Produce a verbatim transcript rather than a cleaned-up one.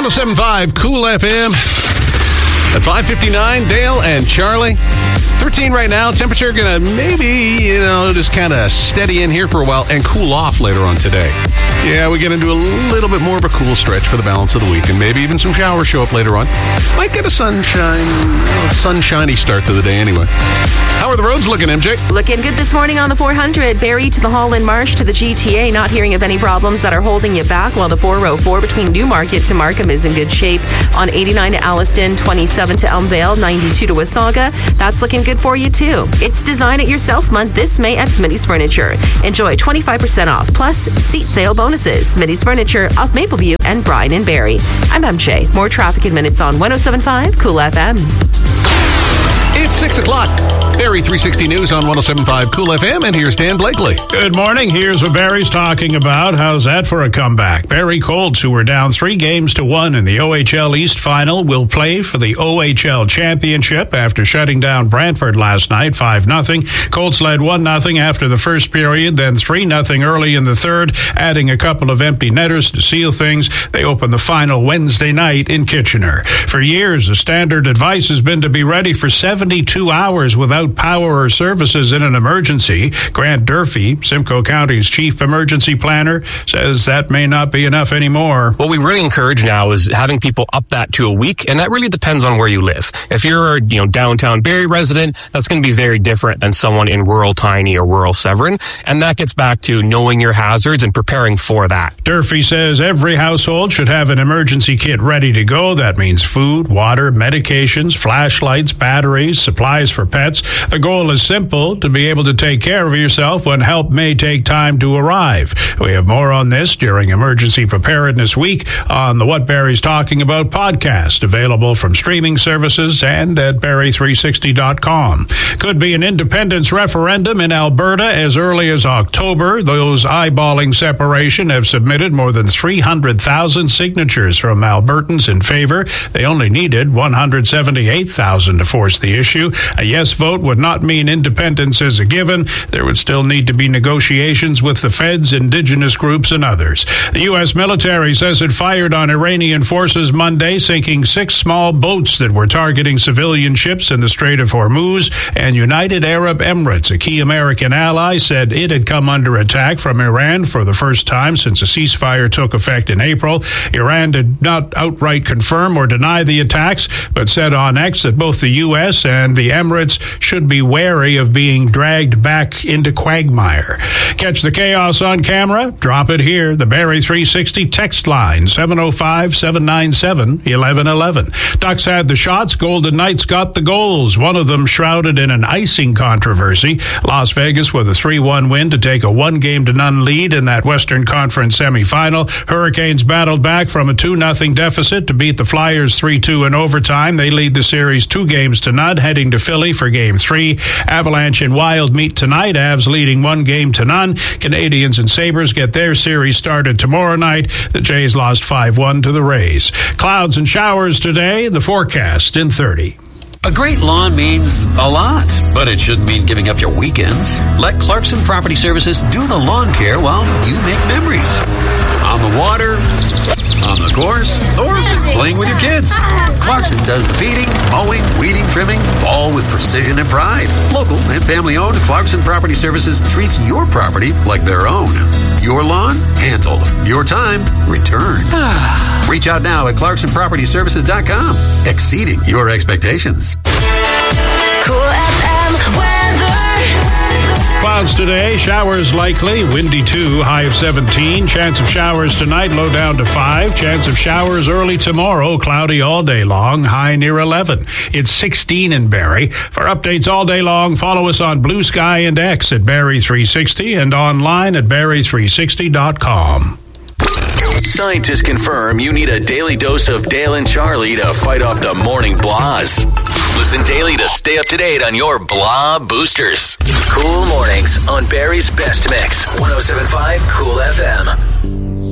one oh seven point five Cool F M. At five fifty-nine, Dale and Charlie. thirteen right now. Temperature going to maybe, you know, just kind of steady in here for a while and cool off later on today. Yeah, we get into a little bit more of a cool stretch for the balance of the week, and maybe even some showers show up later on. Might get a sunshine, uh, sunshiny start to the day anyway. How are the roads looking, M J? Looking good this morning on the four hundred. Barrie to the Holland Marsh to the G T A. Not hearing of any problems that are holding you back, while the four oh four between Newmarket to Markham is in good shape. On eighty-nine to Alliston, twenty-seven to Elmvale, ninety-two to Wasaga. That's looking good for you too. It's Design It Yourself month this May at Smitty's Furniture. Enjoy twenty-five percent off, plus seat sale bonuses. Smitty's Furniture off Mapleview and Bryan and Barrie. I'm M J. More traffic in minutes on one oh seven point five Cool F M. It's six o'clock. Barrie three sixty News on one oh seven point five Cool F M, and here's Dan Blakely. Good morning. Here's what Barrie's talking about. How's that for a comeback? Barrie Colts, who were down three games to one in the O H L East Final, will play for the O H L Championship after shutting down Brantford last night, five nothing. Colts led one nothing after the first period, then three nothing early in the third, adding a couple of empty netters to seal things. They open the final Wednesday night in Kitchener. For years, the standard advice has been to be ready for seventy-two hours without power or services in an emergency. Grant Durfee, Simcoe County's chief emergency planner, says that may not be enough anymore. What we really encourage now is having people up that to a week, and that really depends on where you live. If you're a you know downtown Barrie resident, that's going to be very different than someone in rural Tiny or rural Severn, and that gets back to knowing your hazards and preparing for that. Durfee says every household should have an emergency kit ready to go. That means food, water, medications, flashlights, batteries, supplies for pets. The goal is simple: to be able to take care of yourself when help may take time to arrive. We have more on this during Emergency Preparedness Week on the What Barrie's Talking About podcast, available from streaming services and at barrie three sixty dot com. Could be an independence referendum in Alberta as early as October. Those eyeballing separation have submitted more than three hundred thousand signatures from Albertans in favor. They only needed one hundred seventy-eight thousand to force the issue. A yes vote would not mean independence is a given. There would still need to be negotiations with the feds, indigenous groups, and others. The U S military says it fired on Iranian forces Monday, sinking six small boats that were targeting civilian ships in the Strait of Hormuz. And United Arab Emirates, a key American ally, said it had come under attack from Iran for the first time since a ceasefire took effect in April. Iran did not outright confirm or deny the attacks, but said on X that both the U S and the Emirates should be wary of being dragged back into quagmire. Catch the chaos on camera? Drop it here. The Barrie three sixty text line, seven oh five, seven nine seven, one one one one. Ducks had the shots. Golden Knights got the goals. One of them shrouded in an icing controversy. Las Vegas with a three one win to take a one-game to none lead in that Western Conference semifinal. Hurricanes battled back from a two nothing deficit to beat the Flyers three two in overtime. They lead the series two games to none, heading to Philly for game three. Avalanche and Wild meet tonight. Avs leading one game to none. Canadians and Sabres get their series started tomorrow night. The Jays lost five one to the Rays. Clouds and showers today. The forecast in thirty. A great lawn means a lot, but it shouldn't mean giving up your weekends. Let Clarkson Property Services do the lawn care while you make memories. On the water, on the course, or playing with your kids. Clarkson does the feeding, mowing, weeding, trimming, all with precision and pride. Local and family-owned, Clarkson Property Services treats your property like their own. Your lawn, handled. Your time, returned. Reach out now at clarkson property services dot com. Exceeding your expectations. Cool F M weather. Clouds today, showers likely, windy two, high of seventeen. Chance of showers tonight, low down to five. Chance of showers early tomorrow, cloudy all day long, high near eleven. It's sixteen in Barrie. For updates all day long, follow us on Blue Sky and X at Barrie three sixty and online at barrie three sixty dot com. Scientists confirm you need a daily dose of Dale and Charlie to fight off the morning blahs. Listen daily to stay up to date on your blah boosters. Cool mornings on Barrie's Best Mix, one oh seven point five Cool F M.